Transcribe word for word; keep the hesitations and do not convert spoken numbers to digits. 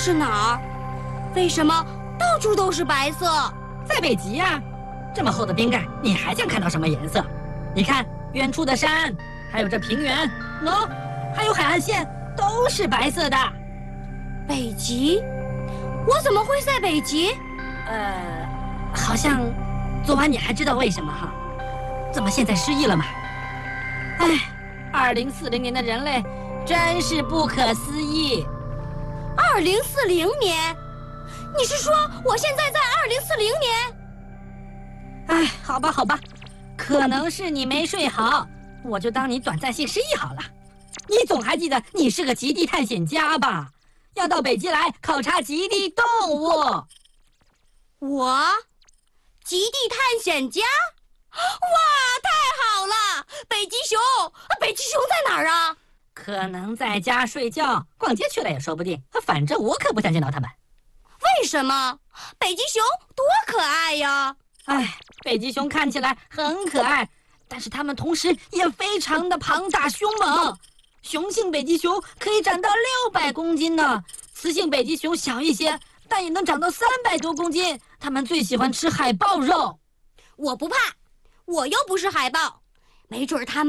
是哪儿？为什么到处都是白色？ 在北极呀、啊，这么厚的冰盖，你还想看到什么颜色？你看远处的山，还有这平原，喏，还有海岸线，都是白色的。 北极？我怎么会在北极？ 呃，好像昨晚你还知道为什么哈？怎么现在失忆了嘛？哎，二零四零年的人类真是不可思议。 二零四零年？你是说我现在在二零四零年？ 哎，好吧，好吧，可能是你没睡好，我就当你短暂性失忆好了。你总还记得你是个极地探险家吧？要到北极来考察极地动物。 我，极地探险家？哇，太好了！北极熊，北极熊在哪儿啊？ 可能在家睡觉，逛街去了也说不定。反正我可不想见到他们。 为什么？北极熊多可爱呀！ 哎，北极熊看起来很可爱，但是它们同时也非常的庞大凶猛。雄性北极熊可以长到六百公斤呢，雌性北极熊小一些，但也能长到三百多公斤。它们最喜欢吃海豹肉。 我不怕，我又不是海豹，没准它们